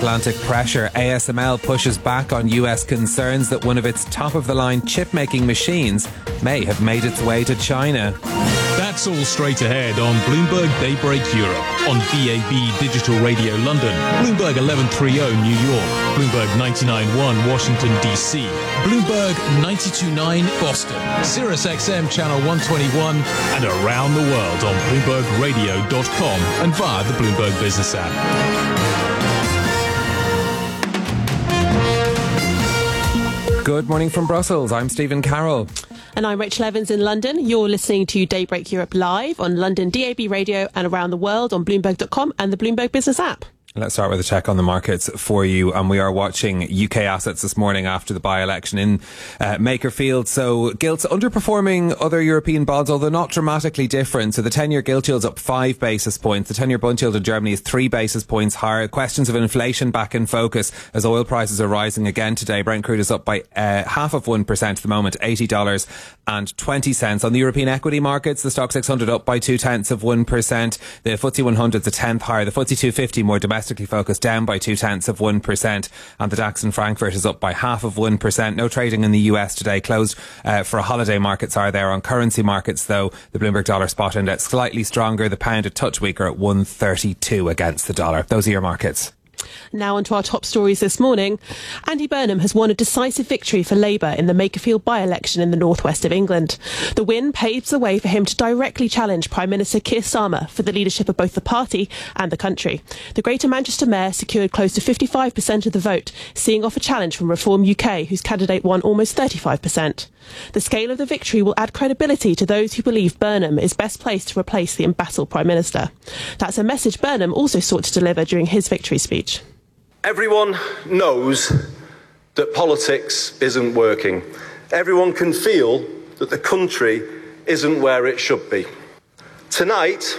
transatlantic pressure, ASML pushes back on US concerns that one of its top-of-the-line chip-making machines may have made its way to China. That's all straight ahead on Bloomberg Daybreak Europe, on DAB Digital Radio London, Bloomberg 1130 New York, Bloomberg 99.1 Washington DC, Bloomberg 92.9 Boston, Sirius XM Channel 121, and around the world on BloombergRadio.com and via the Bloomberg Business app. Good morning from Brussels. I'm Stephen Carroll. And I'm Rachel Evans in London. You're listening to Daybreak Europe live on London DAB Radio and around the world on Bloomberg.com and the Bloomberg Business app. Let's start with a check on the markets for you. And we are watching UK assets this morning after the by-election in Makerfield. So gilts underperforming other European bonds, although not dramatically different. So the 10-year gilt yield's up 5 basis points. The 10-year bund yield in Germany is 3 basis points higher. Questions of inflation back in focus as oil prices are rising again today. Brent crude is up by 0.5% at the moment, $80.20. On the European equity markets, the Stock 600 up by 0.2%. The FTSE 100 is a tenth higher. The FTSE 250 more domestically focused down by 0.2%, and the DAX in Frankfurt is up by 0.5%. No trading in the US today, closed for a holiday. Markets are there. On currency markets though, the Bloomberg dollar spot index slightly stronger, the pound a touch weaker at 132 against the dollar. Those are your markets. Now on to our top stories this morning. Andy Burnham has won a decisive victory for Labour in the Makerfield by-election in the northwest of England. The win paves the way for him to directly challenge Prime Minister Keir Starmer for the leadership of both the party and the country. The Greater Manchester Mayor secured close to 55% of the vote, seeing off a challenge from Reform UK, whose candidate won almost 35%. The scale of the victory will add credibility to those who believe Burnham is best placed to replace the embattled Prime Minister. That's a message Burnham also sought to deliver during his victory speech. Everyone knows that politics isn't working. Everyone can feel that the country isn't where it should be. Tonight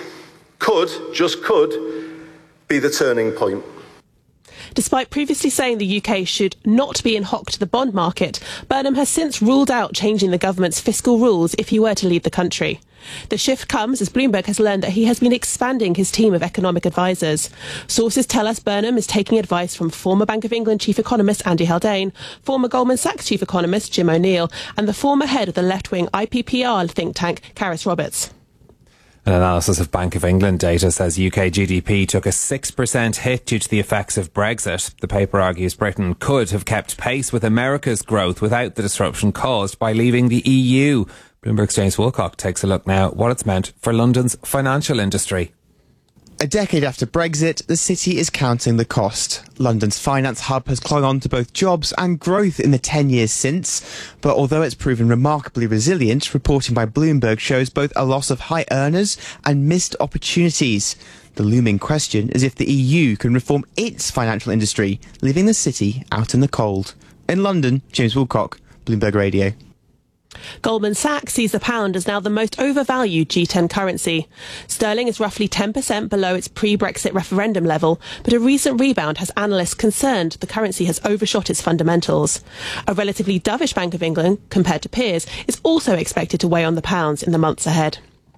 just could be the turning point. Despite previously saying the UK should not be in hock to the bond market, Burnham has since ruled out changing the government's fiscal rules if he were to lead the country. The shift comes as Bloomberg has learned that he has been expanding his team of economic advisers. Sources tell us Burnham is taking advice from former Bank of England chief economist Andy Haldane, former Goldman Sachs chief economist Jim O'Neill, and the former head of the left-wing IPPR think tank, Caris Roberts. An analysis of Bank of England data says UK GDP took a 6% hit due to the effects of Brexit. The paper argues Britain could have kept pace with America's growth without the disruption caused by leaving the EU. Bloomberg's James Woolcock takes a look now at what it's meant for London's financial industry. A decade after Brexit, the city is counting the cost. London's finance hub has clung on to both jobs and growth in the 10 years since. But although it's proven remarkably resilient, reporting by Bloomberg shows both a loss of high earners and missed opportunities. The looming question is if the EU can reform its financial industry, leaving the city out in the cold. In London, James Woolcock, Bloomberg Radio. Goldman Sachs sees the pound as now the most overvalued G10 currency. Sterling is roughly 10% below its pre-Brexit referendum level, but a recent rebound has analysts concerned the currency has overshot its fundamentals. A relatively dovish Bank of England, compared to peers, is also expected to weigh on the pounds in the months ahead.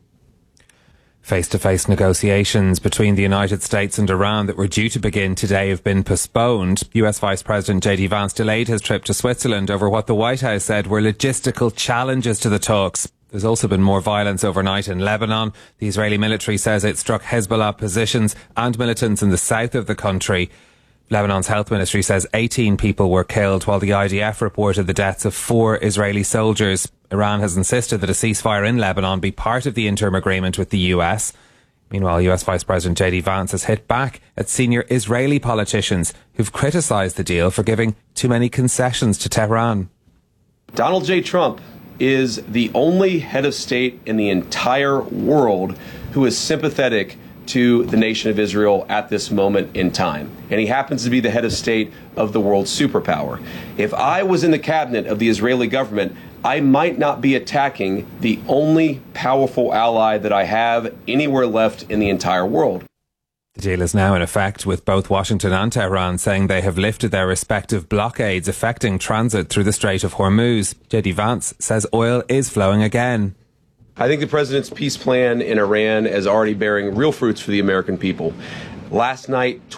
Face-to-face negotiations between the United States and Iran that were due to begin today have been postponed. US Vice President J.D. Vance delayed his trip to Switzerland over what the White House said were logistical challenges to the talks. There's also been more violence overnight in Lebanon. The Israeli military says it struck Hezbollah positions and militants in the south of the country. Lebanon's health ministry says 18 people were killed, while the IDF reported the deaths of 4 Israeli soldiers. Iran has insisted that a ceasefire in Lebanon be part of the interim agreement with the US. Meanwhile, US Vice President J.D. Vance has hit back at senior Israeli politicians who've criticised the deal for giving too many concessions to Tehran. Donald J. Trump is the only head of state in the entire world who is sympathetic to the nation of Israel at this moment in time. And he happens to be the head of state of the world's superpower. If I was in the cabinet of the Israeli government, I might not be attacking the only powerful ally that I have anywhere left in the entire world. The deal is now in effect, with both Washington and Tehran saying they have lifted their respective blockades affecting transit through the Strait of Hormuz. J.D. Vance says oil is flowing again. I think the president's peace plan in Iran is already bearing real fruits for the American people. Last night,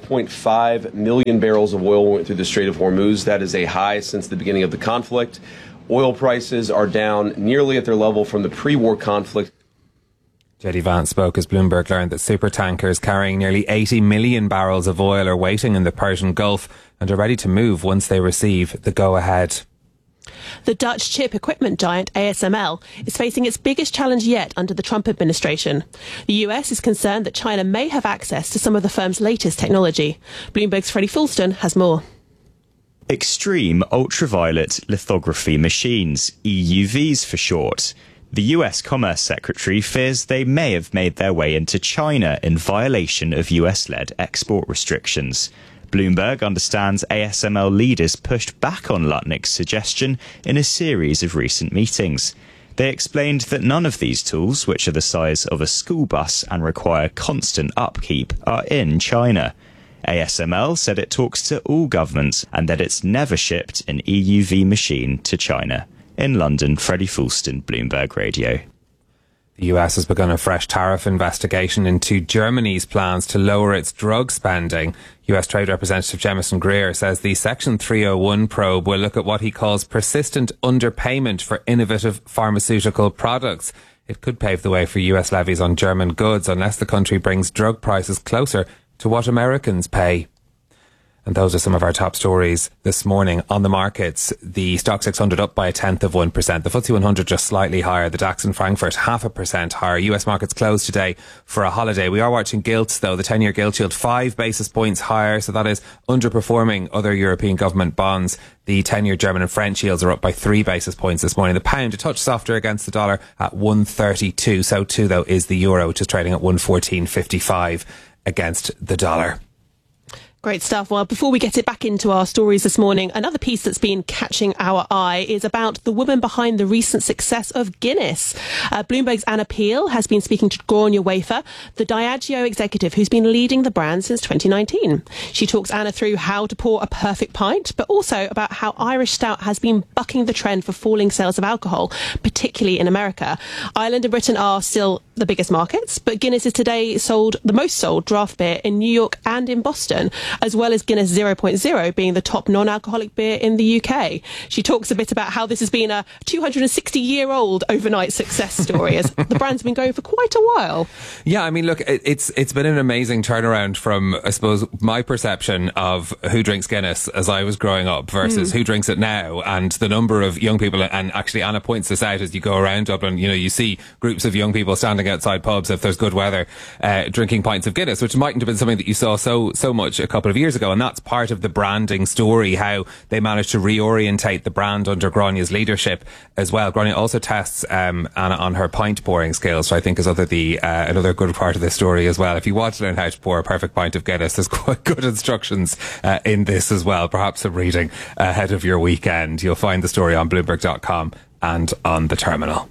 12.5 million barrels of oil went through the Strait of Hormuz. That is a high since the beginning of the conflict. Oil prices are down nearly at their level from the pre-war conflict. JD Vance spoke as Bloomberg learned that supertankers carrying nearly 80 million barrels of oil are waiting in the Persian Gulf and are ready to move once they receive the go-ahead. The Dutch chip equipment giant ASML is facing its biggest challenge yet under the Trump administration. The US is concerned that China may have access to some of the firm's latest technology. Bloomberg's Freddie Fulston has more. Extreme ultraviolet lithography machines, EUVs for short. The US Commerce Secretary fears they may have made their way into China in violation of US-led export restrictions. Bloomberg understands ASML leaders pushed back on Lutnick's suggestion in a series of recent meetings. They explained that none of these tools, which are the size of a school bus and require constant upkeep, are in China. ASML said it talks to all governments and that it's never shipped an EUV machine to China. In London, Freddie Fulston, Bloomberg Radio. The US has begun a fresh tariff investigation into Germany's plans to lower its drug spending. US Trade Representative Jemison Greer says the Section 301 probe will look at what he calls persistent underpayment for innovative pharmaceutical products. It could pave the way for US levies on German goods unless the country brings drug prices closer to what Americans pay. And those are some of our top stories this morning on the markets. The Stock 600 up by 0.1%. The FTSE 100 just slightly higher. The DAX in Frankfurt 0.5% higher. US markets closed today for a holiday. We are watching gilts though. The 10-year gilt yield 5 basis points higher. So that is underperforming other European government bonds. The 10-year German and French yields are up by 3 basis points this morning. The pound a touch softer against the dollar at 1.32. So too though is the euro, which is trading at 1.1455 against the dollar. Great stuff. Well, before we get it back into our stories this morning, another piece that's been catching our eye is about the woman behind the recent success of Guinness. Bloomberg's Anna Peel has been speaking to Gráinne Wafer, the Diageo executive who's been leading the brand since 2019. She talks Anna through how to pour a perfect pint, but also about how Irish Stout has been bucking the trend for falling sales of alcohol, particularly in America. Ireland and Britain are still the biggest markets, but Guinness is today the most sold draft beer in New York and in Boston, as well as Guinness 0.0 being the top non-alcoholic beer in the UK. She talks a bit about how this has been a 260-year-old overnight success story, as the brand's been going for quite a while. Yeah, I mean, look, it's been an amazing turnaround from, I suppose, my perception of who drinks Guinness as I was growing up versus who drinks it now, and the number of young people, and actually Anna points this out as you go around Dublin, you know, you see groups of young people standing outside pubs if there's good weather, drinking pints of Guinness, which mightn't have been something that you saw so much a couple of years ago, and that's part of the branding story, how they managed to reorientate the brand under Gráinne's leadership as well. Gráinne also tests Anna on her pint pouring skills, which I think is another good part of this story as well. If you want to learn how to pour a perfect pint of Guinness, there's quite good instructions in this as well. Perhaps some reading ahead of your weekend. You'll find the story on Bloomberg.com and on the terminal.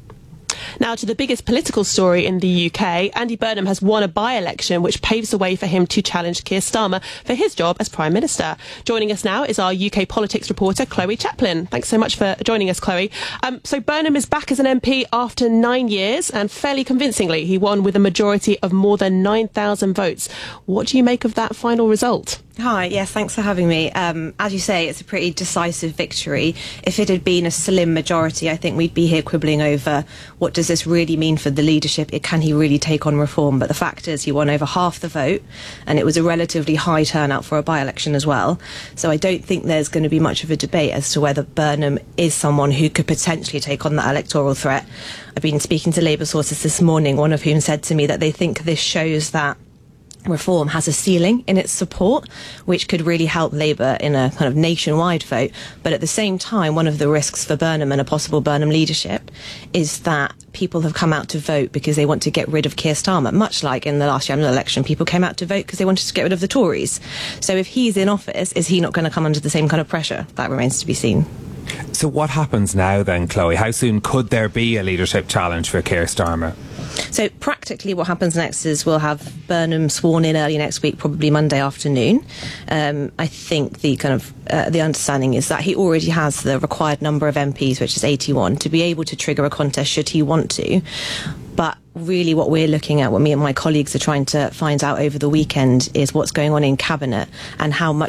Now to the biggest political story in the UK. Andy Burnham has won a by-election which paves the way for him to challenge Keir Starmer for his job as Prime Minister. Joining us now is our UK politics reporter, Chloe Chaplin. Thanks so much for joining us, Chloe. So Burnham is back as an MP after 9 years, and fairly convincingly he won with a majority of more than 9,000 votes. What do you make of that final result? Hi, yes, thanks for having me. As you say, it's a pretty decisive victory. If it had been a slim majority, I think we'd be here quibbling over what does this really mean for the leadership? Can he really take on reform? But the fact is he won over half the vote, and it was a relatively high turnout for a by-election as well. So I don't think there's going to be much of a debate as to whether Burnham is someone who could potentially take on that electoral threat. I've been speaking to Labour sources this morning, one of whom said to me that they think this shows that reform has a ceiling in its support, which could really help Labour in a kind of nationwide vote. But at the same time, one of the risks for Burnham and a possible Burnham leadership is that people have come out to vote because they want to get rid of Keir Starmer, much like in the last general election, people came out to vote because they wanted to get rid of the Tories. So if he's in office, is he not going to come under the same kind of pressure? That remains to be seen. So what happens now then, Chloe? How soon could there be a leadership challenge for Keir Starmer? So practically what happens next is we'll have Burnham sworn in early next week, probably Monday afternoon. I think the the understanding is that he already has the required number of MPs, which is 81, to be able to trigger a contest should he want to. But really what we're looking at, what me and my colleagues are trying to find out over the weekend, is what's going on in Cabinet and how much